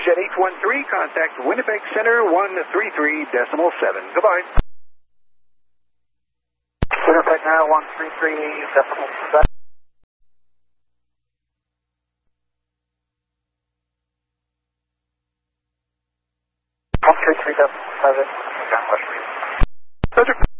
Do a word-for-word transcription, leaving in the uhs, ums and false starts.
EasyJet eight one three, contact Winnipeg Center one three three decimal seven. Goodbye. Winnipeg now one three three decimal seven. one three three decimal seven. Subject